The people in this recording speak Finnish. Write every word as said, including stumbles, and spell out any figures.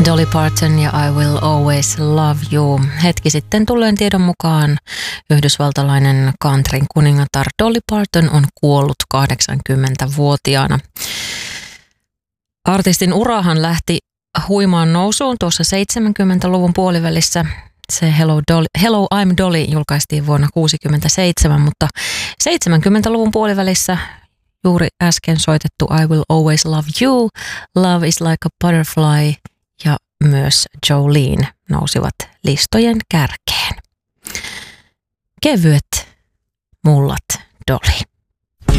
Dolly Parton ja I Will Always Love You. Hetki sitten tulleen tiedon mukaan yhdysvaltalainen countryn kuningatar Dolly Parton on kuollut kahdeksankymmentävuotiaana. Artistin urahan lähti huimaan nousuun tuossa seitsemänkymmentäluvun puolivälissä. Se Hello, Dolly, Hello I'm Dolly julkaistiin vuonna tuhatyhdeksänsataakuusikymmentäseitsemän, mutta seitsemänkymmentäluvun puolivälissä juuri äsken soitettu I Will Always Love You, Love is Like a Butterfly ja myös Jolene nousivat listojen kärkeen. Kevyet mullat Dolly.